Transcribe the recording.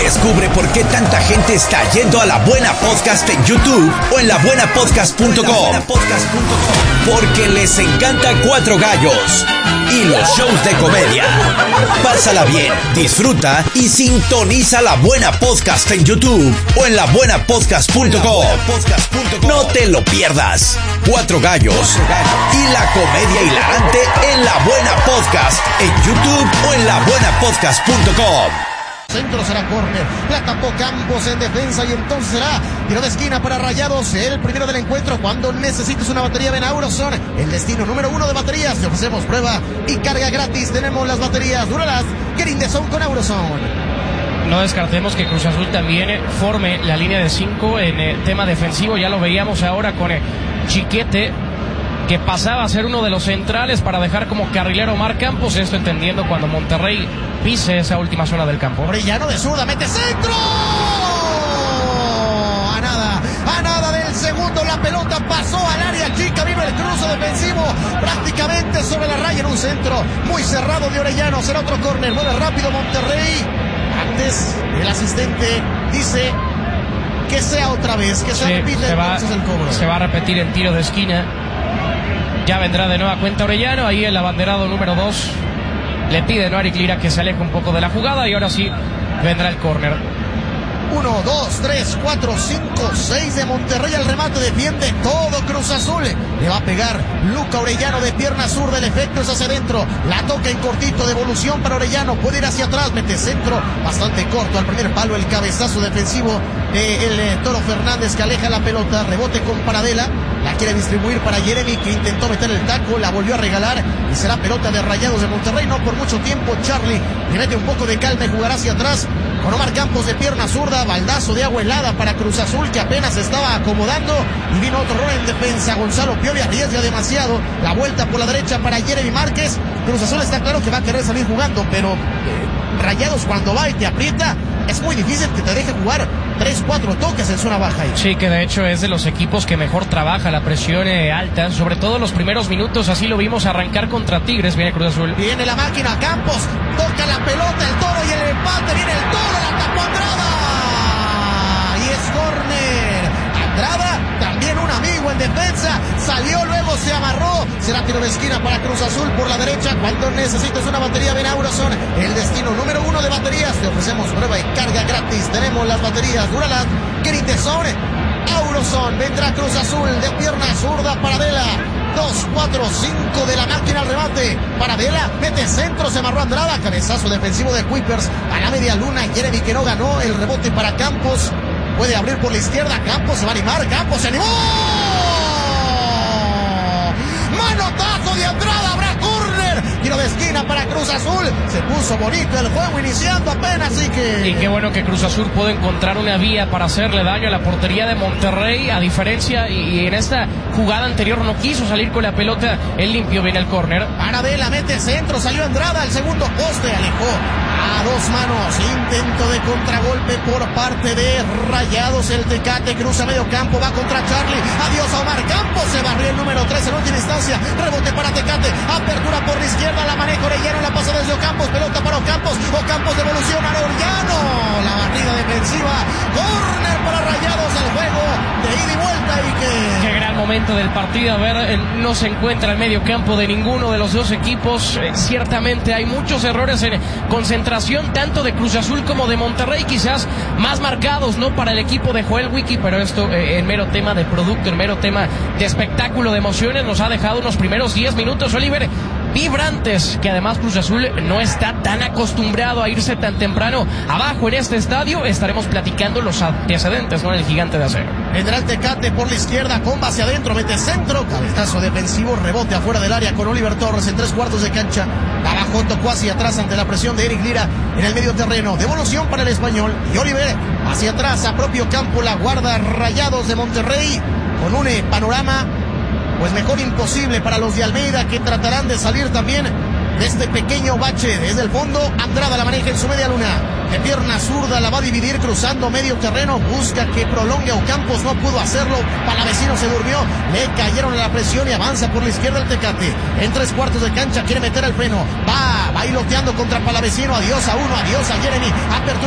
Descubre por qué tanta gente está yendo a La Buena Podcast en YouTube o en labuenapodcast.com. Porque les encanta Cuatro Gallos y los shows de comedia. Pásala bien, disfruta y sintoniza La Buena Podcast en YouTube o en labuenapodcast.com. No te lo pierdas. Cuatro Gallos y la comedia hilarante en La Buena Podcast en YouTube o en labuenapodcast.com. Centro será córner, la tapó Campos en defensa y entonces será tiro de esquina para Rayados, el primero del encuentro. Cuando necesites una batería, ven a Auroson, el destino número 1 de baterías. Te ofrecemos prueba y carga gratis. Tenemos las baterías Duralast, Gerindezón con Auroson. No descartemos que Cruz Azul también forme la línea de 5 en tema defensivo. Ya lo veíamos ahora con Chiquete, que pasaba a ser uno de los centrales para dejar como carrilero Omar Campos. Esto entendiendo cuando Monterrey pise esa última zona del campo. Orellano de zurda, mete centro. A nada del segundo, la pelota pasó al área chica. Vino el cruce defensivo prácticamente sobre la raya en un centro muy cerrado de Orellano. Será otro córner, mueve rápido Monterrey. Antes el asistente dice que sea otra vez, que se repite entonces el cobro. Se va a repetir el tiro de esquina. Ya vendrá de nueva cuenta Orellano, ahí el abanderado número 2 le pide a Eric Lira que se aleje un poco de la jugada y ahora sí vendrá el córner. 1, 2, 3, 4, 5, 6 de Monterrey. El remate defiende todo Cruz Azul. Le va a pegar Luca Orellano de pierna zurda. El efecto es hacia adentro. La toca en cortito. Devolución para Orellano. Puede ir hacia atrás. Mete centro bastante corto al primer palo. El cabezazo defensivo del Toro Fernández que aleja la pelota. Rebote con Paradela. La quiere distribuir para Jeremy, que intentó meter el taco. La volvió a regalar. Y será pelota de Rayados de Monterrey. No por mucho tiempo. Charlie le mete un poco de calma y jugará hacia atrás con Omar Campos de pierna zurda. Baldazo de agua helada para Cruz Azul, que apenas estaba acomodando, y vino otro error en defensa. Gonzalo Piovi arriesga demasiado. La vuelta por la derecha para Jeremy Márquez. Cruz Azul está claro que va a querer salir jugando, pero Rayados cuando va y te aprieta, es muy difícil que te deje jugar 3-4 toques en zona baja ahí. Sí, que de hecho es de los equipos que mejor trabaja la presión alta, sobre todo en los primeros minutos. Así lo vimos arrancar contra Tigres. Viene Cruz Azul. Viene la máquina, Campos toca la pelota, el Toro y el empate. Viene el Toro, la tapó Andrada y es córner. Andrada, también un amigo en defensa, salió, luego se amarró. Será tiro de esquina para Cruz Azul por la derecha. Cuando necesitas una batería, ven a Auroson, el destino número 1 de baterías. Te ofrecemos prueba y carga gratis. Tenemos las baterías Duralast, Gerindezón, Auroson. Vendrá Cruz Azul de pierna zurda, Paradela. 2, 4, 5 de la máquina al remate. Paradela mete centro, se amarró Andrada. Cabezazo defensivo de Kuipers a la media luna. Jeremy, que no ganó. El rebote para Campos. Puede abrir por la izquierda. Campos se va a animar. Campos se animó. Manotazo de Andrada. Habrá córner. Tiro de esquina para Cruz Azul. Se puso bonito el juego iniciando apenas. Así que... Y qué bueno que Cruz Azul puede encontrar una vía para hacerle daño a la portería de Monterrey. A diferencia, y en esta jugada anterior no quiso salir con la pelota. El limpio, viene el córner. Paradela mete centro. Salió Andrada al segundo poste. Alejó a dos manos. Intento de contragolpe por parte de Rayados. El Tecate cruza medio campo. Va contra Charlie. Adiós a Omar Campos. Se barrió el número 3 en última instancia. Rebote para Tecate. Apertura por la izquierda. La maneja Orellano. La pasa desde Ocampos. Pelota para Ocampos. Ocampos devolución a Orellano. La barrida defensiva. Córner para Rayados. El juego de ida y vuelta. Y qué gran momento del partido. A ver, no se encuentra el medio campo de ninguno de los dos equipos. Ciertamente hay muchos errores en concentración, tanto de Cruz Azul como de Monterrey, quizás más marcados, ¿no?, para el equipo de Joel Wiki, pero esto en mero tema de producto, en mero tema de espectáculo, de emociones, nos ha dejado unos primeros 10 minutos, Oliver, vibrantes, que además Cruz Azul no está tan acostumbrado a irse tan temprano abajo en este estadio. Estaremos platicando los antecedentes, ¿no?, el Gigante de Acero. Vendrá el Tecate por la izquierda, comba hacia adentro, mete centro, cabezazo defensivo, rebote afuera del área con Oliver Torres en 3 cuartos de cancha. Abajo tocó hacia atrás ante la presión de Eric Lira en el medio terreno. Devolución para el español y Oliver hacia atrás a propio campo. La guarda Rayados de Monterrey con un panorama pues mejor imposible para los de Almeida, que tratarán de salir también de este pequeño bache. Desde el fondo, Andrada la maneja en su media luna. De pierna zurda la va a dividir cruzando medio terreno. Busca que prolongue a Ocampos, no pudo hacerlo. Palavecino se durmió. Le cayeron a la presión y avanza por la izquierda el Tecate. En 3 cuartos de cancha quiere meter el freno. Va bailoteando contra Palavecino. Adiós a uno, adiós a Jeremy. Apertura